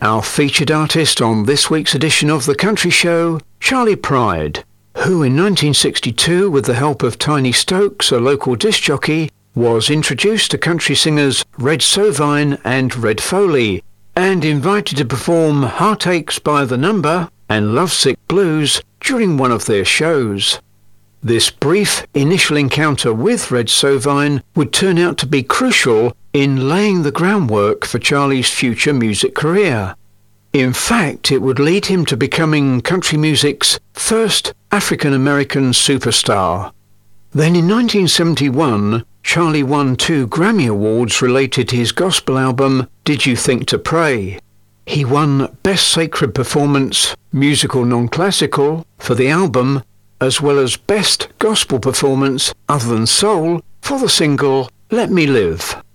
Our featured artist on this week's edition of The Country Show, Charley Pride, who in 1962, with the help of Tiny Stokes, a local disc jockey, was introduced to country singers Red Sovine and Red Foley, and invited to perform Heartaches by the Number and Lovesick Blues during one of their shows. This brief initial encounter with Red Sovine would turn out to be crucial in laying the groundwork for Charley's future music career. In fact, it would lead him to becoming country music's first African-American superstar. Then in 1971, Charley won 2 Grammy Awards related to his gospel album, Did You Think to Pray? He won Best Sacred Performance, Musical Non-Classical, for the album, as well as Best Gospel Performance Other Than Soul for the single Let Me Live.